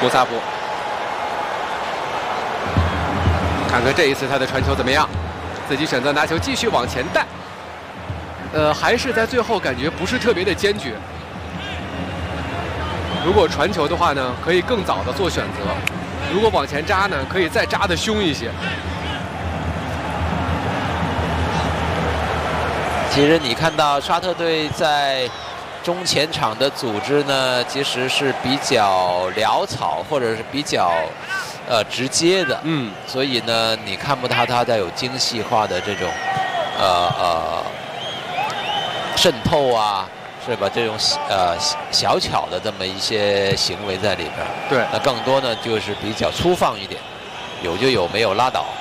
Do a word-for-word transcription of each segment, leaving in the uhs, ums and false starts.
穆萨普，看看这一次他的传球怎么样？自己选择拿球继续往前带，呃，还是在最后感觉不是特别的坚决。如果传球的话呢，可以更早的做选择；如果往前扎呢，可以再扎得凶一些。 其实你看到沙特队在中前场的组织呢，其实是比较潦草，或者是比较呃直接的。嗯，所以呢，你看不到他的有精细化的这种呃呃渗透啊。是吧？这种呃小巧的这么一些行为在里边， 对， 那更多呢就是比较粗放一点，有就有，没有拉倒。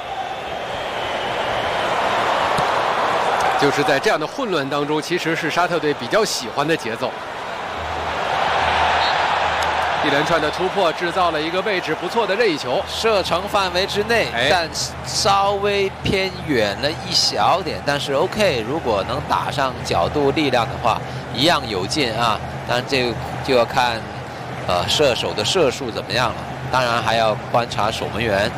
就是在这样的混乱当中，其实是沙特队比较喜欢的节奏。一连串的突破制造了一个位置不错的任意球， 射程范围之内，哎、但稍微偏远了一小点。但是 OK， 如果能打上角度、力量的话，一样有劲啊。但这就要看呃射手的射术怎么样了。当然还要观察守门员。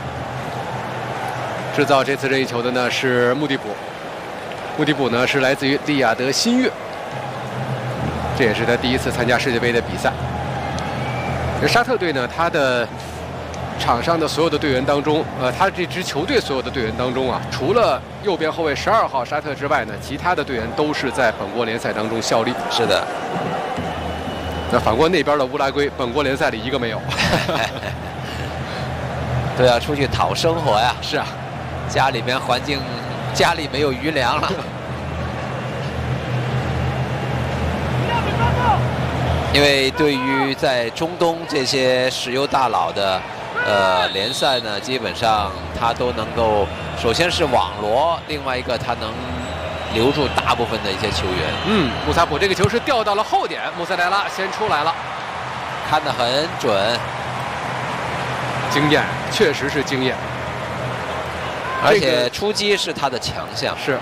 制造这次任意球的呢是穆迪普，穆迪普呢是来自于利雅得新月，这也是他第一次参加世界杯的比赛。沙特队呢，他的场上的所有的队员当中，呃，他这支球队所有的队员当中啊，除了右边后卫十二号沙特之外呢，其他的队员都是在本国联赛当中效力。 是的。 那反观那边的乌拉圭，本国联赛里一个没有。 对啊，出去讨生活呀。 是啊， 家里面环境，家里没有余粮了。因为对于在中东这些石油大佬的呃联赛呢，基本上他都能够，首先是网罗，另外一个他能留住大部分的一些球员。 嗯，穆萨普这个球是掉到了后点，穆塞莱拉先出来了， 看得很准， 经验确实是经验， 而且出击是他的强项。 是，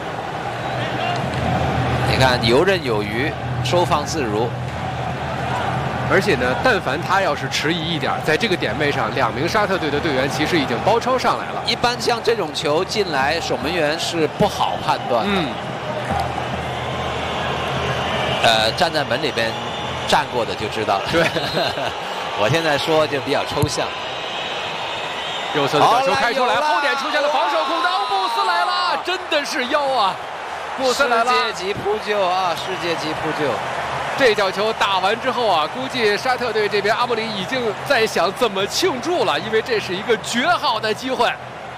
你看游刃有余，收放自如。 而且呢，但凡他要是迟疑一点，在这个点位上，两名沙特队的队员其实已经包抄上来了。 一般像这种球进来，守门员是不好判断的。嗯。呃，站在门里边站过的就知道了。 对。 我现在说就比较抽象。 右侧的角球开出来，后点出现了防守空当，穆斯莱拉真的是妖啊！穆斯莱拉世界级扑救啊！世界级扑救。 这脚球打完之后啊，估计沙特队这边阿穆里已经在想怎么庆祝了，因为这是一个绝好的机会。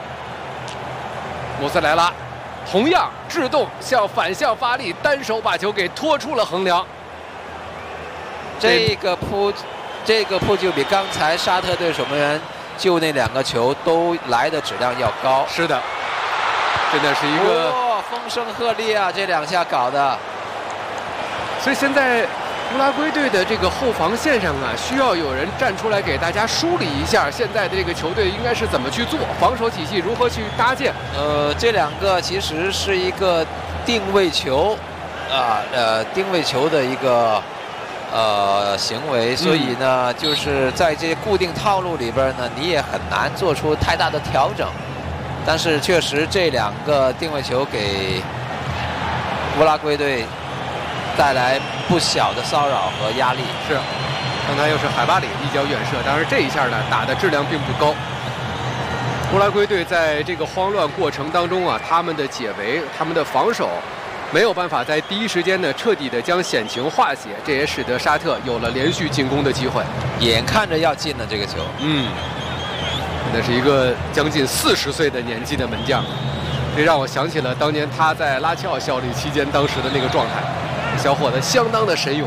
穆斯莱拉同样制动向反向发力，单手把球给拖出了横梁。 这个扑，这个扑救比刚才沙特队守门员救那两个球都来的质量要高。 是的，真的是一个、 哦、风声鹤唳啊！这两下搞的。 所以现在乌拉圭队的这个后防线上啊，需要有人站出来给大家梳理一下现在的这个球队应该是怎么去做，防守体系如何去搭建。 呃，这两个其实是一个定位球，啊呃定位球的一个呃行为，所以呢，嗯、就是在这些固定套路里边呢，你也很难做出太大的调整。但是确实这两个定位球给乌拉圭队带来不小的骚扰和压力。 是，刚才又是海巴里一脚远射，当然这一下呢打的质量并不高。乌拉圭队在这个慌乱过程当中啊，他们的解围、他们的防守没有办法在第一时间呢彻底的将险情化解，这也使得沙特有了连续进攻的机会。 眼看着要进了这个球， 嗯，那是一个将近四十岁的年纪的门将，这让我想起了当年他在拉齐奥效力期间当时的那个状态。小伙子相当的神勇，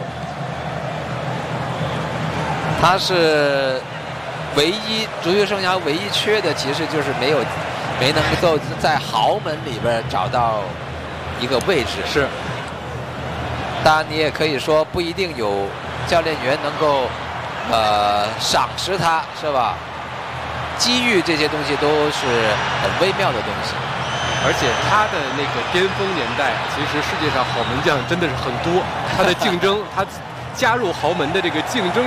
他是唯一足球生涯唯一缺的，其实就是没有没能够在豪门里边找到一个位置。 是， 当然你也可以说不一定有教练员能够呃赏识他，是吧？机遇这些东西都是很微妙的东西。 而且他的那个巅峰年代，其实世界上好门将真的是很多，他的竞争，他加入豪门的这个竞争。